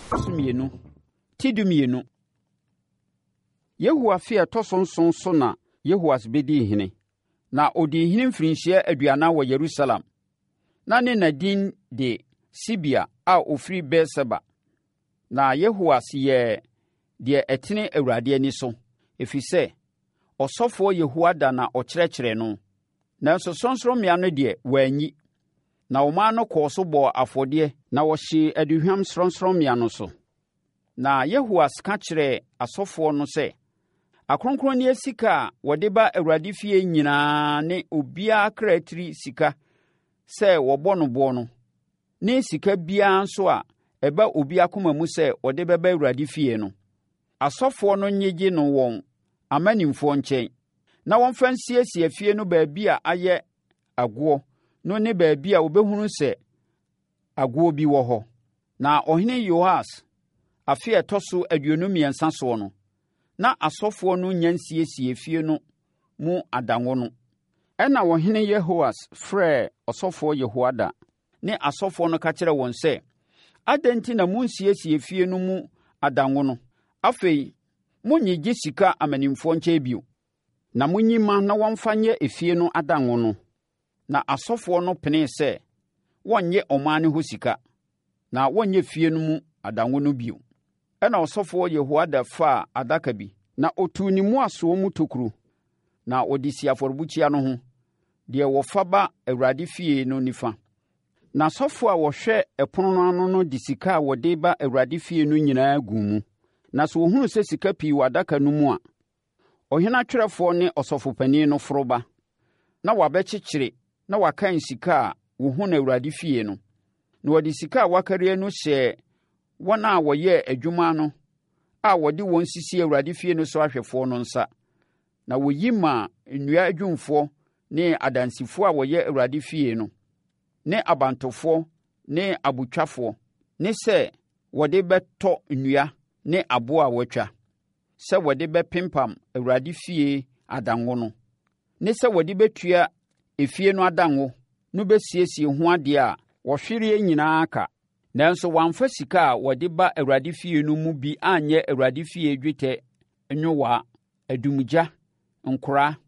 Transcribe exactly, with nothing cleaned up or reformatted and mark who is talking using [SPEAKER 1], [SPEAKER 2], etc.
[SPEAKER 1] Sumienu, Tidumienu. Yehua fie toson son so na Yehoas bedi hene. Na odi hene mfirinhyia aduana wɔ Yerusalem. Na ne nadin de Sibia a ofiri Berseba. Na Yehoas yɛ de etene Awurade ani so, efisɛ ɔsɔfoɔ Yehoada na ɔkyerɛkyerɛ no. Nanso sɔnsɔnmea no de wanyi. Na ɔman no kɔɔ so bɔɔ afɔdeɛ na wɔhyee aduhwam srɔnsrɔmmea no so. Na Yehoas ka kyerɛɛ asɔfoɔ no sɛ, akronkronneɛ sika a wɔde ba Awurade fie nyinaa ne obiara kratiri sika sɛ wɔbɔ no boɔ no, ne sika biara nso a ɛba obi akoma mu sɛ wɔde bɛba Awurade fie no, asɔfoɔ no nyegye no wɔn amanimfoɔ nkyɛn, na wɔmfa nsiesie fie no baabi a ayɛ agoɔ no ne baabi a wɔbɛhunu sɛ agoɔ bi wɔ hɔ. Na ɔhene Yoas afe a ɛtɔ so aduonu mmiɛnsa soɔ no, na asɔfoɔ no nya nsiesie fie no mu adanwo no. Ɛna ɔhene Yehoas frɛɛ ɔsɔfoɔ Yehoada ne asɔfoɔ no ka kyerɛ wɔn sɛ, adɛn nti na monsiesie fie no mu adanwo no? Afei, monnyegye sika amanimfoɔ nkyɛn bio, na monyi ma na wɔmfa nyɛ efie no adanwo no. Na asɔfoɔ no penee sɛ wɔnyɛ ɔman no hɔ sika, na wɔnyɛ fie no mu adanwo no bio. Ɛna ɔsɔfoɔ Yehoada faa adaka bi, na ɔtuu ne mu asoɔ mu tokuro, na ɔde si afɔrebukyia no ho, deɛ wɔfa ba Awurade fie no nifa. Na asɔfoɔ a wɔhwɛ ɛpono no ano no de sika a wɔde ba Awurade fie no nyinaa guu mu. Na sɛ wɔhunu sɛ sika pii wɔ adaka no mu a, ɔhene atwerɛfoɔ ne ɔsɔfopanin no foro ba, na wɔabɛkyekyere na wɔakan sika a wɔhu no Awurade fie no. Na wɔde sika a wɔakarie no hyɛɛ wɔn a wɔyɛ adwuma no a wɔde wɔn sisi Awurade fie no so ahwɛfoɔ no nsa. Na wɔyi maa nnua adwumfoɔ ne adansifoɔ a wɔyɛ Awurade fie no, ne abantofoɔ ne abotwafoɔ, ne sɛ wɔde bɛtɔ nnua ne aboɔ a wɔatwa, sɛ wɔde bɛpempam Awurade fie adanwo no, ne sɛ wɔde bɛtua efie no adanwo no bɛsiesie ho adeɛ a wɔhwereɛ nyinaa ka. Nanso wɔamfa sika a wɔde ba Awurade fie no mu bi anyɛ Awurade fie dwetɛ, nwowaa, adumgya, nkora,